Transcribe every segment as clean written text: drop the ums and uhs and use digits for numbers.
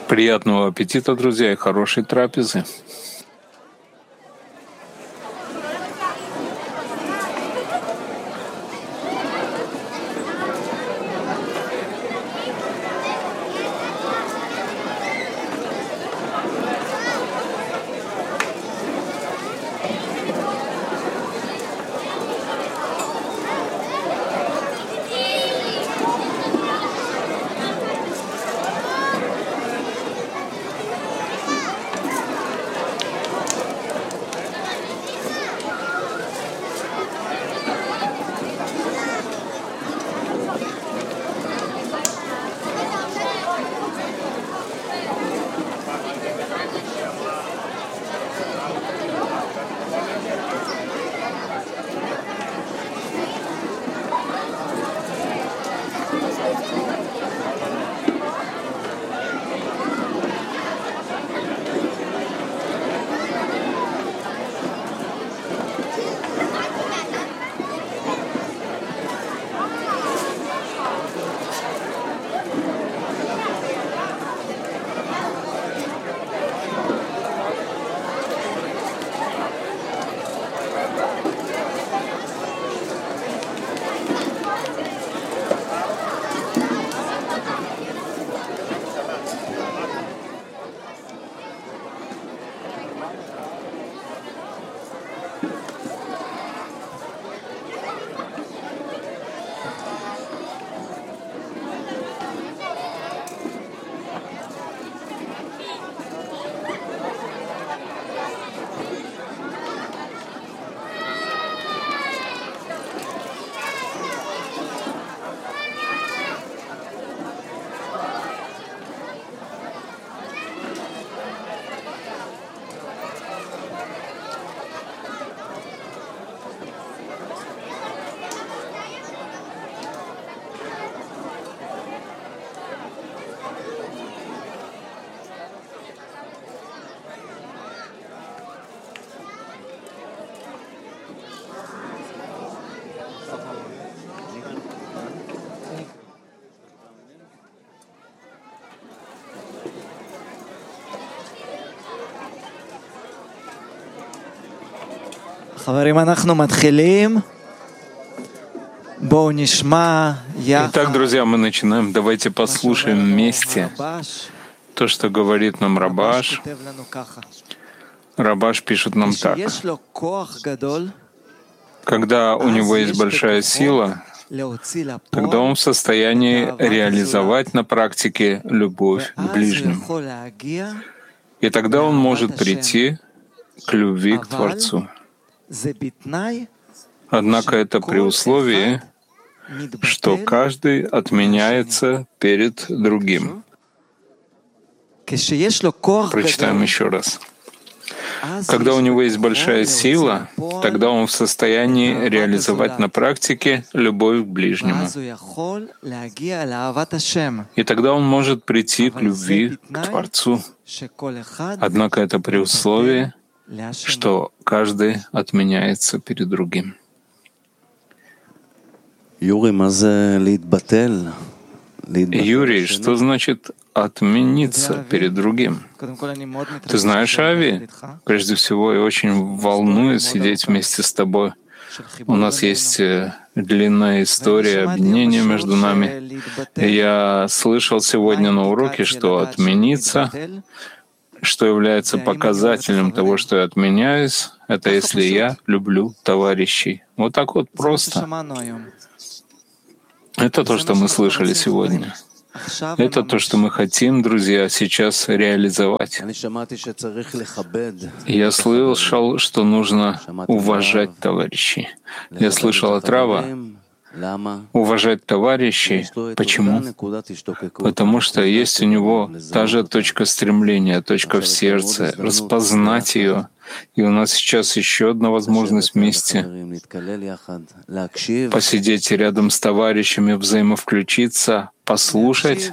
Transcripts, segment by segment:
Приятного аппетита, друзья, и хорошей трапезы. Итак, друзья, мы начинаем. Давайте послушаем вместе то, что говорит нам Рабаш. Рабаш пишет нам так. Когда у него есть большая сила, тогда он в состоянии реализовать на практике любовь к ближнему. И тогда он может прийти к любви к Творцу. Однако это при условии, что каждый отменяется перед другим. Прочитаем еще раз. Когда у него есть большая сила, тогда он в состоянии реализовать на практике любовь к ближнему. И тогда он может прийти к любви к Творцу. Однако это при условии, что каждый отменяется перед другим. Юрий, что значит отмениться перед другим? Ты знаешь, Ави? Прежде всего, я очень волнуюсь сидеть вместе с тобой. У нас есть длинная история объединения между нами. И я слышал сегодня на уроке, что отмениться, что является показателем того, что я отменяюсь, это если я люблю товарищей. Вот так вот просто. Это то, что мы слышали сегодня. Это то, что мы хотим, друзья, сейчас реализовать. Я слышал, что нужно уважать товарищей. Я слышал от Рава, уважать товарищей. Почему? Потому что есть у него та же точка стремления, точка в сердце, распознать ее. И у нас сейчас еще одна возможность вместе посидеть рядом с товарищами, взаимовключиться, послушать,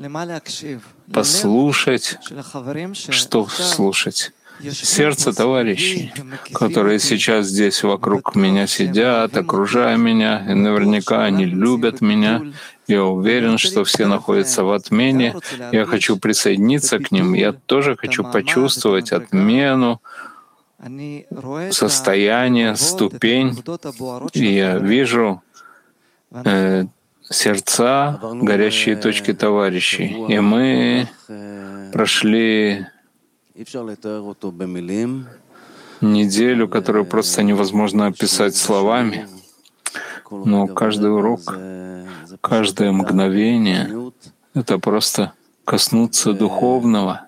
что слушать. Сердце товарищей, которые сейчас здесь вокруг меня сидят, окружая меня, и наверняка они любят меня, Я уверен, что все находятся в отмене. Я хочу присоединиться к ним. Я тоже хочу почувствовать отмену, состояние, ступень. И я вижу сердца, горящие точки товарищей. И мы прошли неделю, которую просто невозможно описать словами. Но каждый урок, каждое мгновение — это просто коснуться духовного.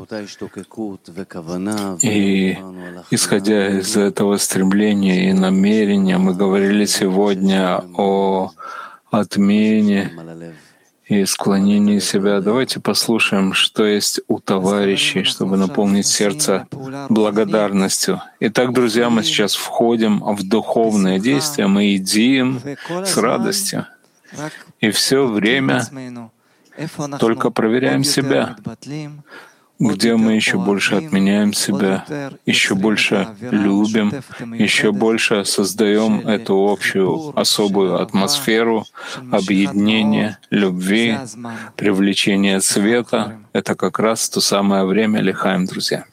И исходя из этого стремления и намерения, мы говорили сегодня о отмене и склонении себя. Давайте послушаем, что есть у товарищей, чтобы наполнить сердце благодарностью. Итак, друзья, мы сейчас входим в духовное действие, мы едим с радостью. И все время только проверяем себя, где мы еще больше отменяем себя, еще больше любим, еще больше создаем эту общую особую атмосферу объединения, любви, привлечения света. Это как раз то самое время Лихаим, друзья.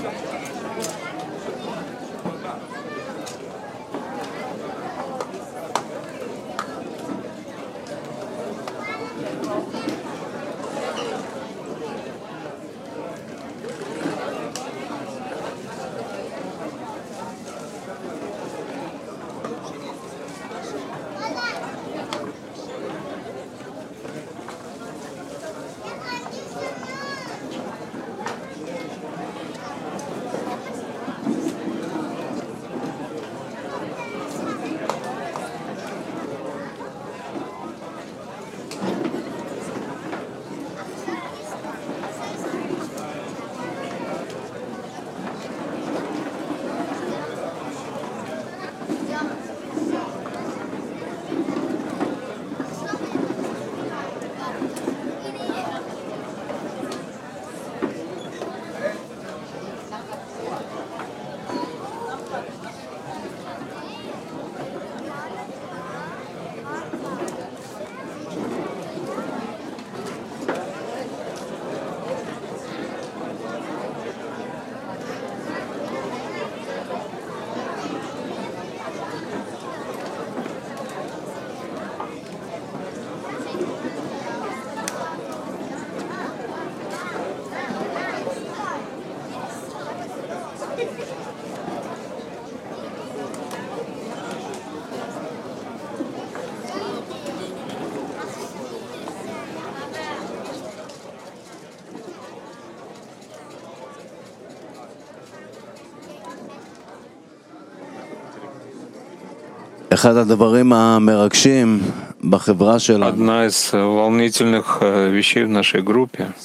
Одна из волнительных вещей в нашей группе —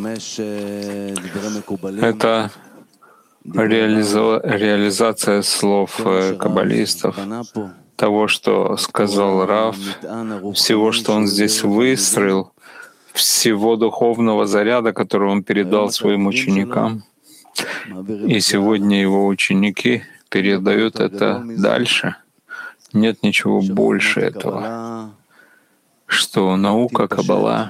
это реализация слов каббалистов, того, что сказал Рав, всего, что он здесь выстроил, всего духовного заряда, который он передал своим ученикам. И сегодня его ученики передают это дальше. Нет ничего больше этого, что наука Каббала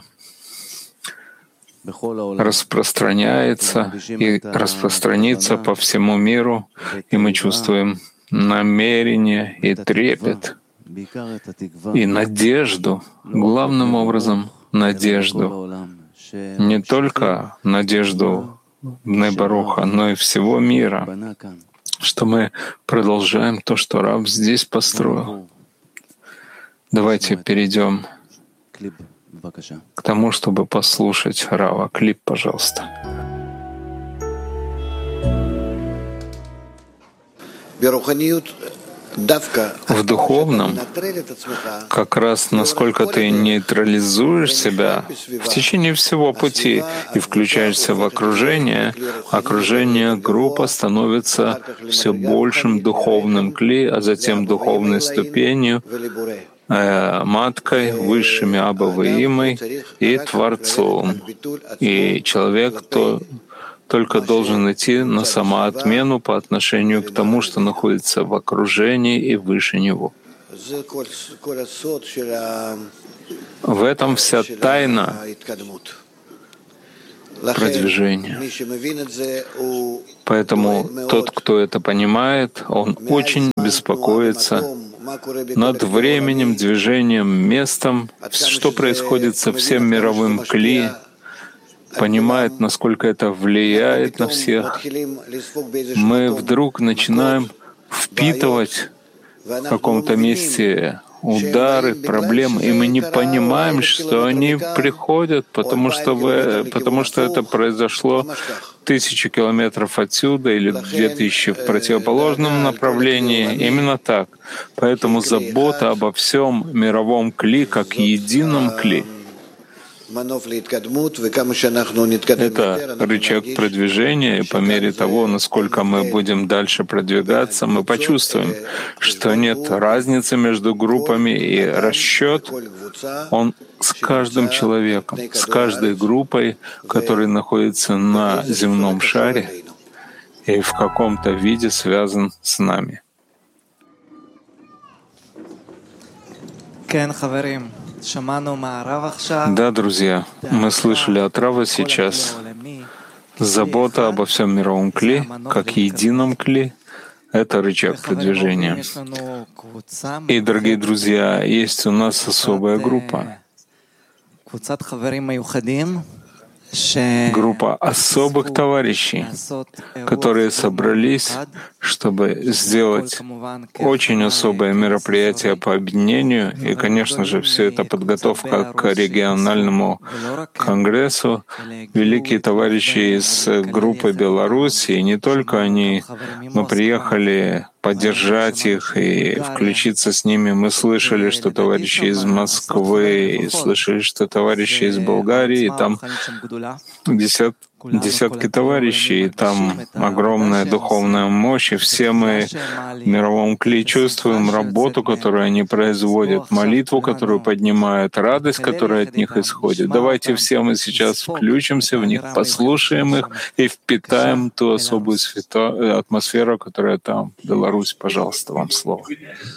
распространяется и распространится по всему миру, и мы чувствуем намерение и трепет, и надежду, главным образом надежду, не только надежду Бней Баруха, но и всего мира, что мы продолжаем то, что Рав здесь построил. Давайте перейдем к тому, чтобы послушать Рава. Клип, пожалуйста. В духовном, как раз насколько ты нейтрализуешь себя в течение всего пути и включаешься в окружение группа становится все большим духовным кли, а затем духовной ступенью, маткой, высшими Абба и Имой и Творцом. И человек только должен идти на самоотмену по отношению к тому, что находится в окружении и выше него. В этом вся тайна продвижения. Поэтому тот, кто это понимает, он очень беспокоится над временем, движением, местом, что происходит со всем мировым кли, понимает, насколько это влияет на всех. Мы вдруг начинаем впитывать в каком-то месте удары, проблемы, и мы не понимаем, что они приходят, потому что это произошло 1000 километров отсюда или 2000 в противоположном направлении. Именно так. Поэтому забота обо всем мировом кли как едином кли — это рычаг продвижения, и по мере того, насколько мы будем дальше продвигаться, мы почувствуем, что нет разницы между группами, и расчет, он с каждым человеком, с каждой группой, которая находится на земном шаре и в каком-то виде связан с нами. Да, друзья, мы слышали от Рава сейчас Забота обо всем мировом кли, как едином кли, это рычаг продвижения. И, дорогие друзья, есть у нас особая группа. Группа особых товарищей, которые собрались, чтобы сделать очень особое мероприятие по объединению. И, конечно же, все это подготовка к региональному конгрессу. Великие товарищи из группы Беларуси, и не только они, мы приехали поддержать их и включиться с ними. Мы слышали, что товарищи из Москвы, и слышали, что товарищи из Болгарии, и там десятки товарищей, и там огромная духовная мощь, и все мы в мировом кли чувствуем работу, которую они производят, молитву, которую поднимают, радость, которая от них исходит. Давайте все мы сейчас включимся в них, послушаем их и впитаем ту особую атмосферу, которая там. Беларусь, пожалуйста, вам слово.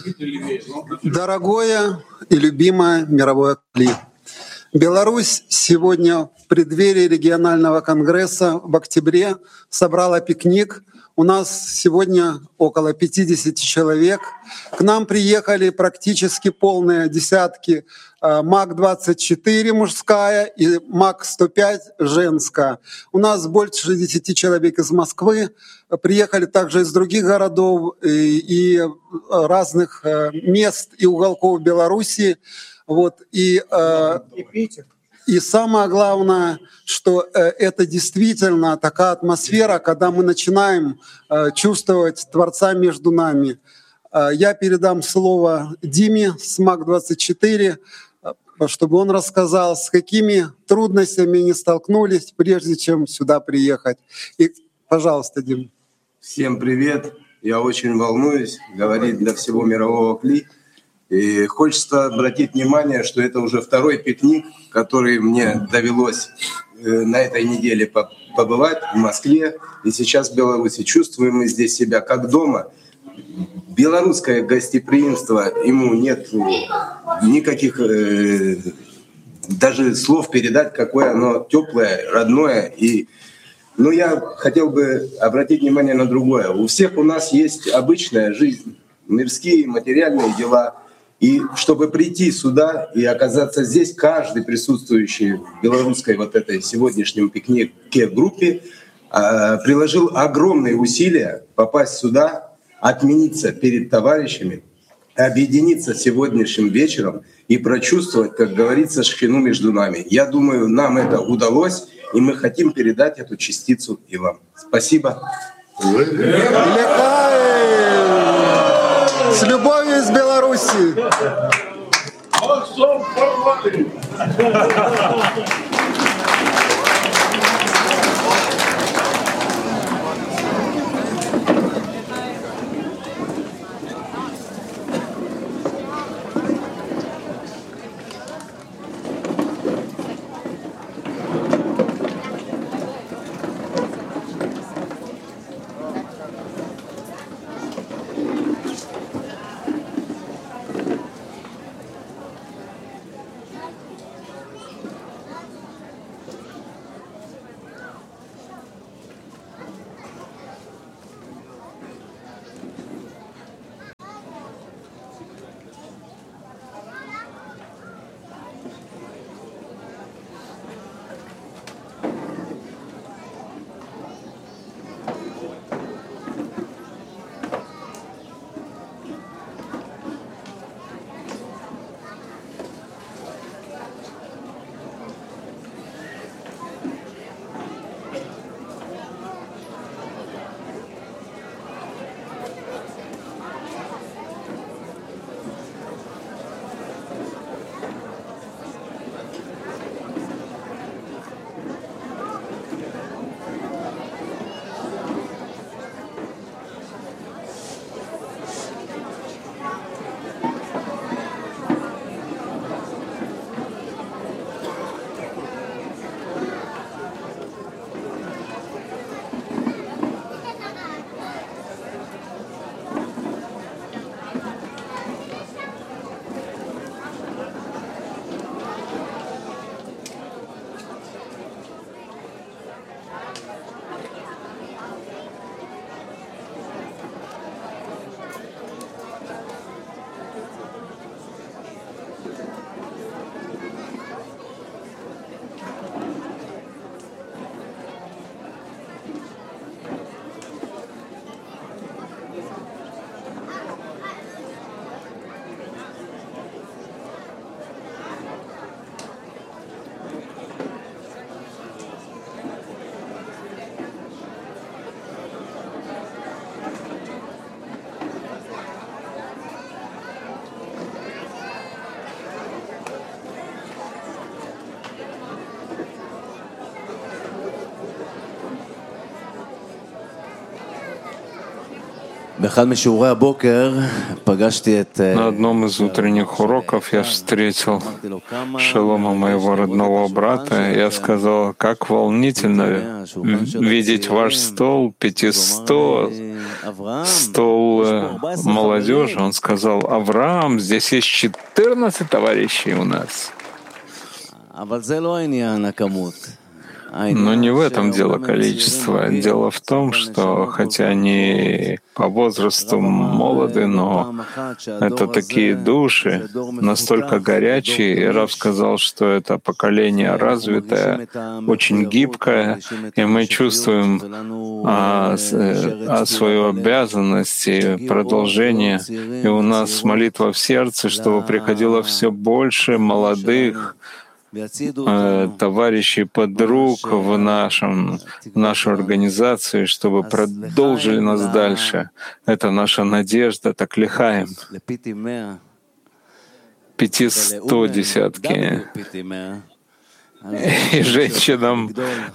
Дорогое и любимое мировое кли. Беларусь сегодня в преддверии регионального конгресса в октябре собрала пикник. У нас сегодня около 50 человек. К нам приехали практически полные десятки МАК-24 мужская и МАК-105 женская. У нас больше 10 человек из Москвы. Приехали также из других городов и разных мест и уголков Беларуси. Вот, и самое главное, что это действительно такая атмосфера, когда мы начинаем чувствовать Творца между нами. Я передам слово Диме с МАК-24, чтобы он рассказал, с какими трудностями они столкнулись, прежде чем сюда приехать. И, пожалуйста, Дим. Всем привет. Я очень волнуюсь говорить для всего мирового кли. И хочется обратить внимание, что это уже второй пикник, который мне довелось на этой неделе побывать в Москве и сейчас в Беларуси. Чувствуем мы здесь себя как дома. Белорусское гостеприимство, ему нет никаких даже слов передать, какое оно теплое, родное. Но я хотел бы обратить внимание на другое. У всех у нас есть обычная жизнь, мирские, материальные дела. И чтобы прийти сюда и оказаться здесь, каждый присутствующий в белорусской вот этой сегодняшнем пикнике группе приложил огромные усилия попасть сюда, отмениться перед товарищами, объединиться сегодняшним вечером и прочувствовать, как говорится, шхину между нами. Я думаю, нам это удалось, и мы хотим передать эту частицу и вам. Спасибо. С любовью из Беларуси! На одном из утренних уроков я встретил Шелома, моего родного брата. Я сказал, как волнительно видеть ваш стол, 500, стол молодежи. Он сказал, Авраам, здесь есть 14 товарищей у нас. Но не в этом дело количества. Дело в том, что хотя они по возрасту молоды, но это такие души, настолько горячие. И Рав сказал, что это поколение развитое, очень гибкое, и мы чувствуем свою обязанность и продолжение. И у нас молитва в сердце, чтобы приходило все больше молодых товарищей, подруг в нашу организацию, чтобы продолжили нас дальше. Это наша надежда, так лихаем. 500 десятки. И женщинам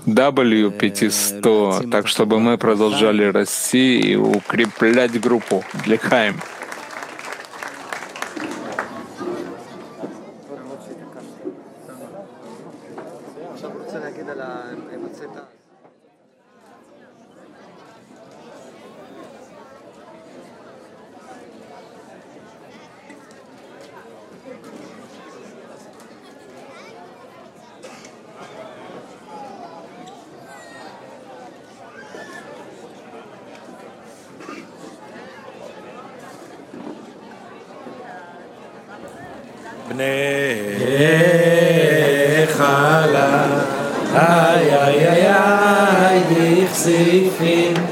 W500, так чтобы мы продолжали расти и укреплять группу. Лихаем. בני חלה, איי איי איי איי, דיכסיפין